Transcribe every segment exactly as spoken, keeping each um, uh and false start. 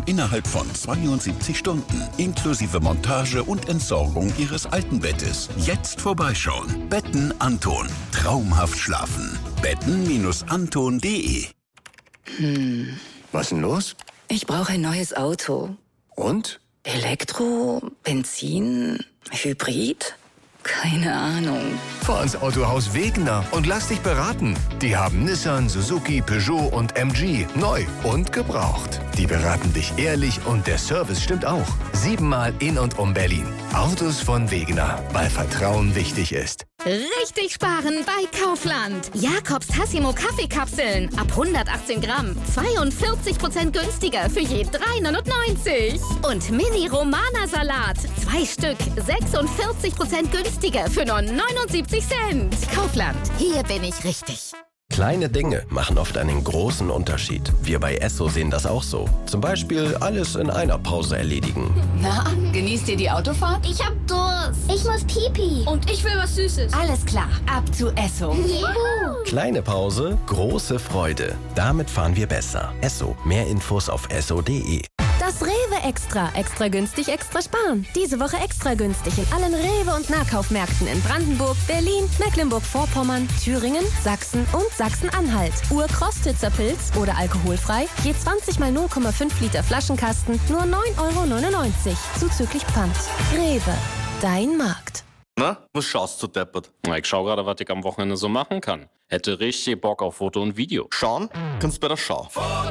Betten innerhalb von zweiundsiebzig Stunden. Inklusive Montage und Entsorgung Ihres alten Bettes. Jetzt vorbeischauen. Betten Anton. Traumhaft schlafen. betten Anton punkt de. Hm. Was ist denn los? Ich brauche ein neues Auto. Und? Elektro, Benzin, Hybrid? Keine Ahnung. Fahr ins Autohaus Wegener und lass dich beraten. Die haben Nissan, Suzuki, Peugeot und M G. Neu und gebraucht. Die beraten dich ehrlich und der Service stimmt auch. Siebenmal in und um Berlin. Autos von Wegener, weil Vertrauen wichtig ist. Richtig sparen bei Kaufland. Jakobs Tassimo Kaffeekapseln ab hundertachtzehn Gramm. zweiundvierzig Prozent günstiger für je drei neunundneunzig. Und Mini Romana Salat. Zwei Stück. sechsundvierzig Prozent günstiger für nur neunundsiebzig Cent. Kaufland. Hier bin ich richtig. Kleine Dinge machen oft einen großen Unterschied. Wir bei Esso sehen das auch so. Zum Beispiel alles in einer Pause erledigen. Na, genießt ihr die Autofahrt? Ich hab Durst. Ich muss Pipi. Und ich will was Süßes. Alles klar, ab zu Esso. Juhu. Kleine Pause, große Freude. Damit fahren wir besser. Esso. Mehr Infos auf esso punkt de. Das Rewe Extra. Extra günstig, extra sparen. Diese Woche extra günstig in allen Rewe- und Nahkaufmärkten in Brandenburg, Berlin, Mecklenburg-Vorpommern, Thüringen, Sachsen und Sachsen-Anhalt. Ur-Krostitzer Pilz oder alkoholfrei, je zwanzig mal null Komma fünf Liter Flaschenkasten, nur neun Euro neunundneunzig. Zuzüglich Pfand. Rewe. Dein Markt. Na, was schaust du deppert? Na, ich schau gerade, was ich am Wochenende so machen kann. Hätte richtig Bock auf Foto und Video. Schauen? Kannst bei der Schau.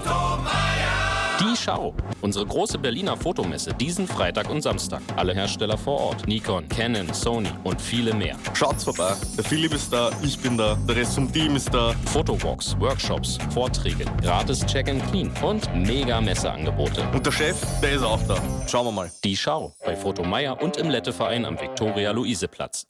Die Schau. Unsere große Berliner Fotomesse diesen Freitag und Samstag. Alle Hersteller vor Ort. Nikon, Canon, Sony und viele mehr. Schaut's vorbei. Der Philipp ist da, ich bin da, der Rest vom Team ist da. Fotowalks, Workshops, Vorträge, gratis Check and Clean und mega Messeangebote. Und der Chef, der ist auch da. Schauen wir mal. Die Schau. Bei Fotomeier und im Letteverein am Viktoria-Luise-Platz.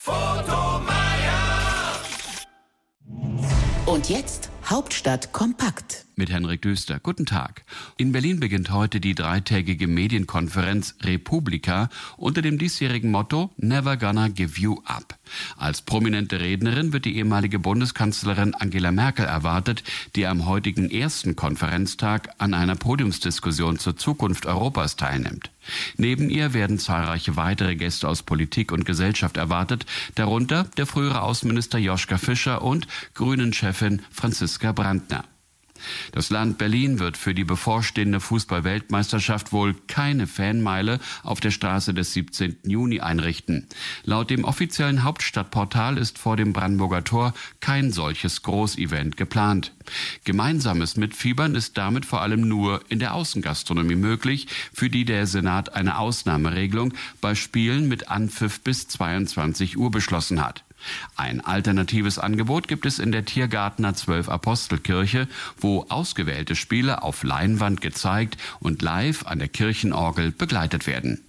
Und jetzt Hauptstadt kompakt. Mit Henrik Döster. Guten Tag. In Berlin beginnt heute die dreitägige Medienkonferenz Republika unter dem diesjährigen Motto Never Gonna Give You Up. Als prominente Rednerin wird die ehemalige Bundeskanzlerin Angela Merkel erwartet, die am heutigen ersten Konferenztag an einer Podiumsdiskussion zur Zukunft Europas teilnimmt. Neben ihr werden zahlreiche weitere Gäste aus Politik und Gesellschaft erwartet, darunter der frühere Außenminister Joschka Fischer und Grünen-Chefin Franziska Brandner. Das Land Berlin wird für die bevorstehende Fußball-Weltmeisterschaft wohl keine Fanmeile auf der Straße des siebzehnten Juni einrichten. Laut dem offiziellen Hauptstadtportal ist vor dem Brandenburger Tor kein solches Großevent geplant. Gemeinsames Mitfiebern ist damit vor allem nur in der Außengastronomie möglich, für die der Senat eine Ausnahmeregelung bei Spielen mit Anpfiff bis zweiundzwanzig Uhr beschlossen hat. Ein alternatives Angebot gibt es in der Tiergartener Zwölf-Apostel-Kirche, wo ausgewählte Spiele auf Leinwand gezeigt und live an der Kirchenorgel begleitet werden.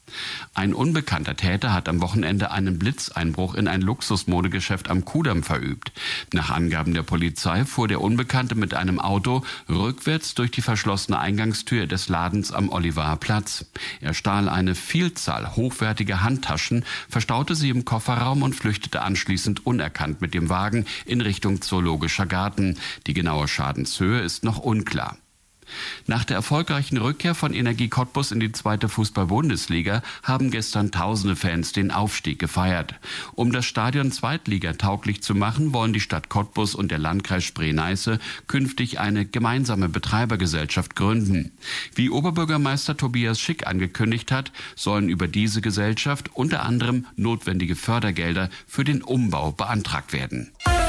Ein unbekannter Täter hat am Wochenende einen Blitzeinbruch in ein Luxusmodegeschäft am Kudamm verübt. Nach Angaben der Polizei fuhr der Unbekannte mit einem Auto rückwärts durch die verschlossene Eingangstür des Ladens am Olivaer Platz. Er stahl eine Vielzahl hochwertiger Handtaschen, verstaute sie im Kofferraum und flüchtete anschließend unerkannt mit dem Wagen in Richtung Zoologischer Garten. Die genaue Schadenshöhe ist noch unklar. Nach der erfolgreichen Rückkehr von Energie Cottbus in die zweite Fußball-Bundesliga haben gestern tausende Fans den Aufstieg gefeiert. Um das Stadion zweitligatauglich zu machen, wollen die Stadt Cottbus und der Landkreis Spree-Neiße künftig eine gemeinsame Betreibergesellschaft gründen. Wie Oberbürgermeister Tobias Schick angekündigt hat, sollen über diese Gesellschaft unter anderem notwendige Fördergelder für den Umbau beantragt werden.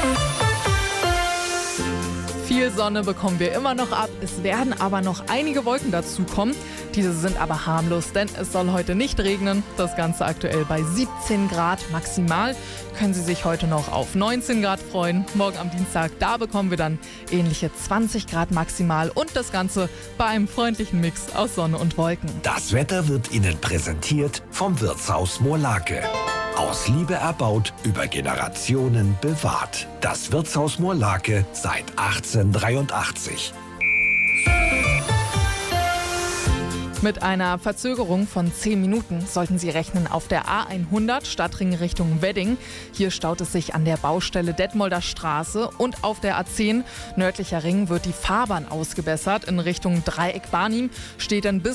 Viel Sonne bekommen wir immer noch ab. Es werden aber noch einige Wolken dazukommen. Diese sind aber harmlos, denn es soll heute nicht regnen. Das Ganze aktuell bei siebzehn Grad maximal. Können Sie sich heute noch auf neunzehn Grad freuen. Morgen am Dienstag, da bekommen wir dann ähnliche zwanzig Grad maximal. Und das Ganze bei einem freundlichen Mix aus Sonne und Wolken. Das Wetter wird Ihnen präsentiert vom Wirtshaus Moorlake. Aus Liebe erbaut, über Generationen bewahrt. Das Wirtshaus Moorlake seit achtzehnhundertdreiundachtzig. Mit einer Verzögerung von zehn Minuten sollten Sie rechnen auf der A hundert Stadtring Richtung Wedding. Hier staut es sich an der Baustelle Detmolder Straße und auf der A zehn nördlicher Ring wird die Fahrbahn ausgebessert. In Richtung Dreieck Barnim steht dann bis